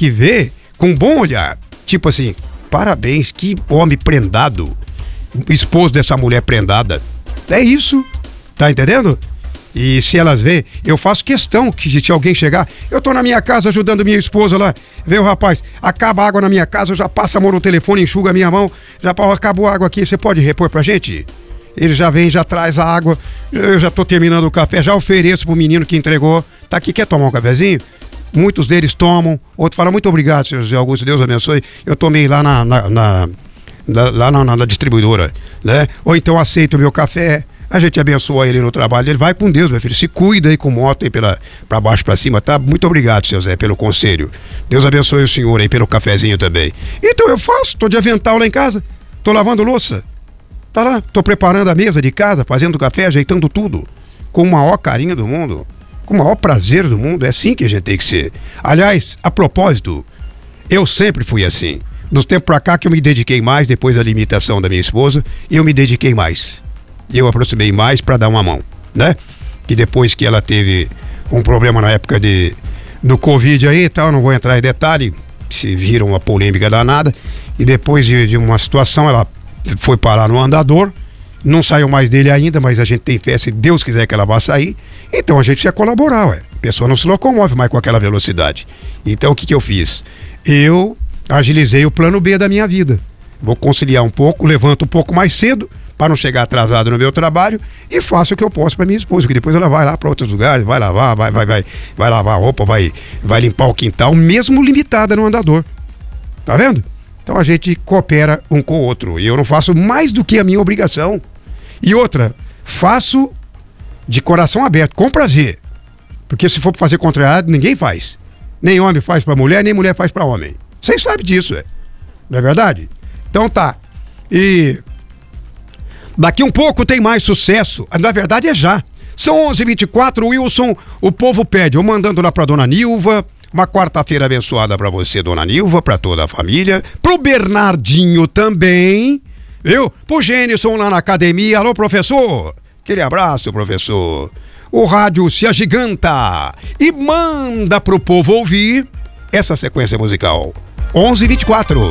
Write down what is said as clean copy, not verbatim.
que vê com um bom olhar. Tipo assim, parabéns, que homem prendado. Esposo dessa mulher prendada. É isso, tá entendendo? E se elas veem, eu faço questão que se alguém chegar, eu tô na minha casa ajudando minha esposa lá, vê o rapaz, acaba a água na minha casa, eu já passo a mão no telefone, enxuga a minha mão, já acabou a água aqui, você pode repor pra gente? Ele já vem, já traz a água, eu já tô terminando o café, já ofereço pro menino que entregou, tá aqui, quer tomar um cafezinho? Muitos deles tomam, outros falam, muito obrigado, senhor José Augusto, Deus abençoe, eu tomei lá na distribuidora, né? Ou então aceito o meu café, a gente abençoa ele no trabalho, ele vai com Deus, meu filho, se cuida aí com moto aí pra baixo, pra cima, tá? Muito obrigado, seu Zé, pelo conselho. Deus abençoe o senhor aí pelo cafezinho também. Então eu faço, tô de avental lá em casa, tô lavando louça, tá lá, tô preparando a mesa de casa, fazendo café, ajeitando tudo, com o maior carinho do mundo, com o maior prazer do mundo, é assim que a gente tem que ser. Aliás, a propósito, eu sempre fui assim. Dos tempos pra cá que eu me dediquei mais, depois da limitação da minha esposa, eu me dediquei mais. Eu aproximei mais para dar uma mão, né? Que depois que ela teve um problema na época do Covid aí e tal, não vou entrar em detalhe, se viram uma polêmica danada, e depois de uma situação, ela foi parar no andador, não saiu mais dele ainda, mas a gente tem fé, se Deus quiser que ela vá sair, então a gente ia colaborar, ué. A pessoa não se locomove mais com aquela velocidade. Então o que eu fiz? Eu agilizei o plano B da minha vida. Vou conciliar um pouco, levanto um pouco mais cedo, para não chegar atrasado no meu trabalho, e faço o que eu posso para minha esposa, que depois ela vai lá para outros lugares, vai lavar, vai lavar roupa, vai limpar o quintal, mesmo limitada no andador. Tá vendo? Então a gente coopera um com o outro, e eu não faço mais do que a minha obrigação. E outra, faço de coração aberto, com prazer, porque se for fazer contrariado, ninguém faz. Nem homem faz para mulher, nem mulher faz para homem. Vocês sabem disso, não é verdade? Então tá. E daqui um pouco tem mais sucesso. Na verdade é já. São 11h24, Wilson, o povo pede. Eu mandando lá pra dona Nilva. Uma quarta-feira abençoada pra você, dona Nilva, pra toda a família. Pro Bernardinho também, viu? Pro Gênison lá na academia. Alô, professor. Aquele abraço, professor. O rádio se agiganta e manda pro povo ouvir essa sequência musical. 11h24.